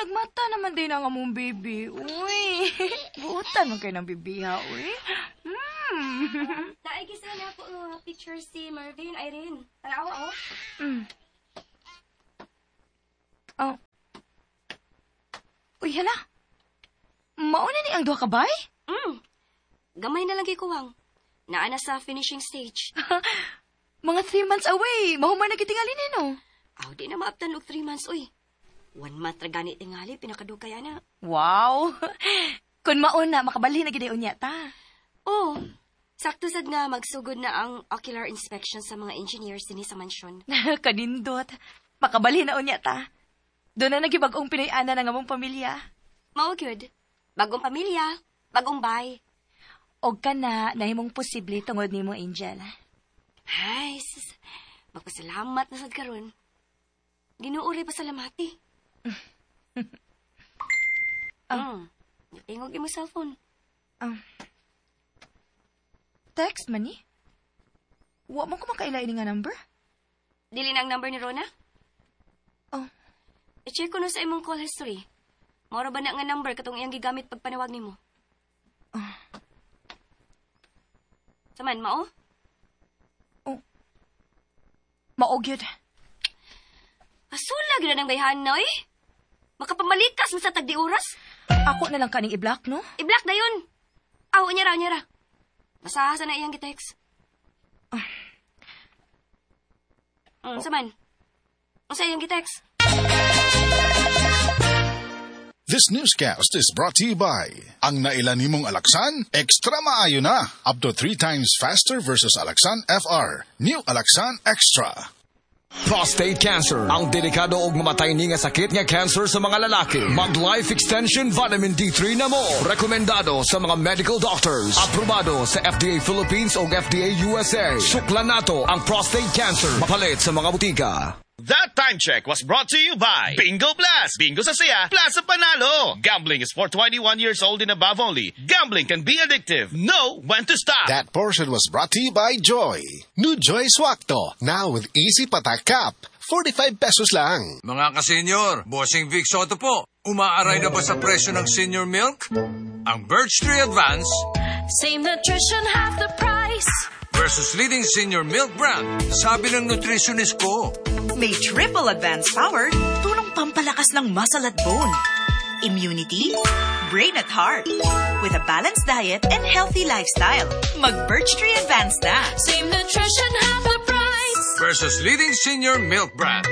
nagmata naman din ang among baby. Uy, buutan mo kayo ng bibiha, uy. Naigisa na ako picture si Marvin, Irene. Tanawa, oh. Oh. Uy, hala. Mauna ni ang duha ka bay? Gamay na lang kay Kuwang. Naana sa finishing stage. Mga 3 months away. Mahuman na kitingali nino. Di na maaptan og 3 months, uy. 1 month ra gani tingali, pinakadugay na. Wow. Kung mauna, makabalhin na gidayon niya ta. Oh, sakto sad nga magsugod na ang ocular inspection sa mga engineers din sa mansyon. Kanindot. Makabalhin na unya ta. Doon na nagibagong pinayana ng among pamilya. Mao gyud. Bagong pamilya, bagong bay. Og ka na, nahimong posible tungod ni mo, Angel. Ay, sis. Magpasalamat na sad karon. Ginuuri pa salamati. Tingog mo cellphone. Text man ni? Wa mo ko makailain nga number? Dili na ang number ni Rona? Oh. I-check ko na sa imong call history. Maura ba na nga number katong iyang gigamit pagpanawag nimo? Saman, mao? Oh. Mao gyud. Asula gyud nang bayhan na, eh. Makapamalikas mo sa tagdi oras. Ako na lang kaning i-block, no? I-block na yun. Unya ra. Basaha na iyang gitext. Saman. Ang sa iyang gitext. This newscast is brought to you by ang nailan nimong Alaxan, extra maayo na. Up to 3 times faster versus Alaxan FR. New Alaxan Extra. Prostate cancer, ang delikado og mamatay ni nga sakit nga cancer sa mga lalaki. Mag Life Extension Vitamin D3 na mo. Rekomendado sa mga medical doctors. Aprobado sa FDA Philippines o FDA USA. Suklan nato ang prostate cancer. Mapalit sa mga butika. That time check was brought to you by Bingo Blast. Bingo sa saya, plus sa panalo. Gambling is for 21 years old and above only. Gambling can be addictive. Know when to stop. That portion was brought to you by Joy. New Joy Swakto. Now with easy patak cap. 45 pesos lang. Mga ka-senior, Bossing Vic Soto po. Umaaray na ba sa presyo ng senior milk? Ang Birch Tree Advance. Same nutrition, half the price. Versus leading senior milk brand. Sabi ng nutritionist ko. May triple advanced power, tulong pampalakas ng muscle at bone, immunity, brain at heart. With a balanced diet and healthy lifestyle, mag-Birch Tree Advance na. Same nutrition, half the price. Versus leading senior milk brand.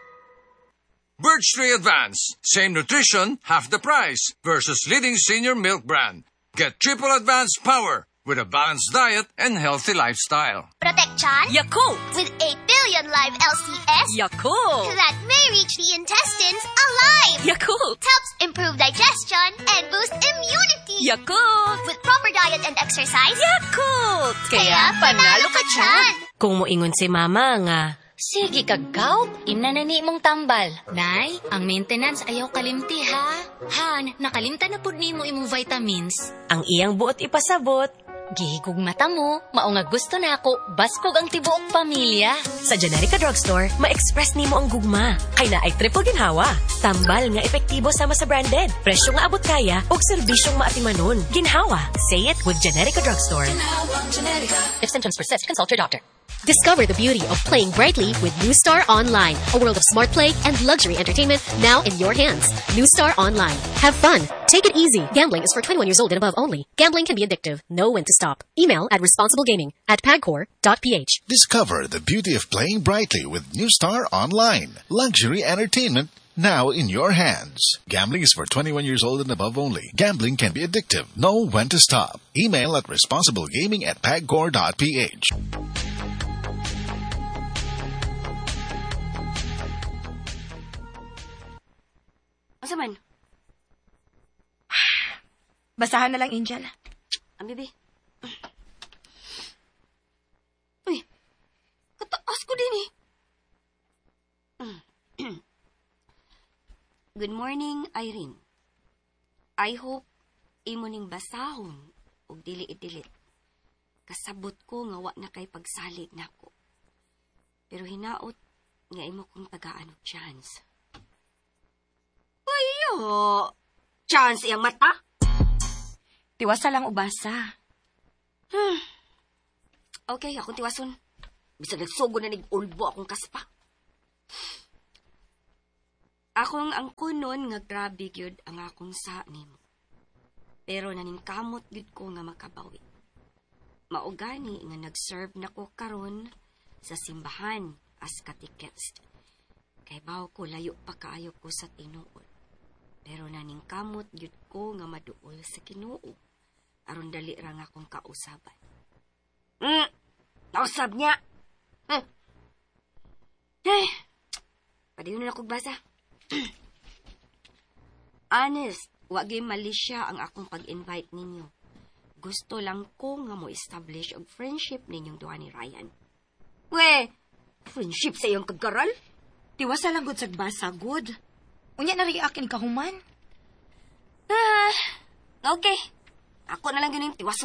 Birch Tree Advance. Same nutrition, half the price. Versus leading senior milk brand. Get triple advanced power with a balanced diet and healthy lifestyle. Protection Yakult with 8 billion live LCS Yakult that may reach the intestines alive. Yakult Helps improve digestion and boost immunity. Yakult With proper diet and exercise. Yakult. Kaya panalo ka dyan. Kung moingon si mama nga, sige kagaw, inanani mong tambal. Nay, ang maintenance ayaw kalimti ha. Han, nakalimta na pud nimo imong vitamins. Ang iyang buot ipasabot. Gihigog mata mo, mao nga gusto na ako, baskog ang tibuok pamilya. Sa Generica Drugstore, ma-express nimo ang gugma. Kay na ay triple ginhawa. Tambal nga epektibo sama sa branded. Presyo nga abot kaya, ug serbisyong maatimanon. Ginhawa. Say it with Generica Drugstore. If symptoms persist, consult your doctor. Discover the beauty of playing brightly with New Star Online, a world of smart play and luxury entertainment now in your hands. New Star Online. Have fun. Take it easy. Gambling is for 21 years old and above only. Gambling can be addictive. Know when to stop. Email at responsiblegaming@pagcor.ph. Discover the beauty of playing brightly with New Star Online. Luxury entertainment now in your hands. Gambling is for 21 years old and above only. Gambling can be addictive. Know when to stop. Email at responsiblegaming@pagcor.ph. Asa man? Basahan na lang, Angel. Ang bibi. Uy, kataas ko din eh. Good morning, Irene. I hope imo ning basahon og dili-idilit. Kasabot ko nga wa na kay pagsalig nako. Pero hinaot nga imo kong tagaan og chance. Ay, chance iyang mata. Tiwasa lang ubasa. Okay, akong tiwason. Bisa nagsugo na nig-ulbo akong kaspa. Akong ang kunon nga grabe gyud ang akong sa nimo. Pero naningkamot gyud ko nga makabawi. Maugani nga nag-serve na ko karon sa simbahan as catechist. Kay bawo ko layo pa kaayo ko sa tinuod. Pero naningkamot gyud ko nga maduol sa Ginoo. Aron dali ra nga akong kausaban. Nausab niya. Padiyon na akong basa. Honest, wagi mali siya ang akong pag-invite ninyo. Gusto lang ko nga mo establish og friendship ninyong duha ni Ryan. We, friendship sa iyong kagaral? Tiwasa lang gud sa basa, good. Unya na rin akin kahuman. Okay. Ako na lang yun yung tiwas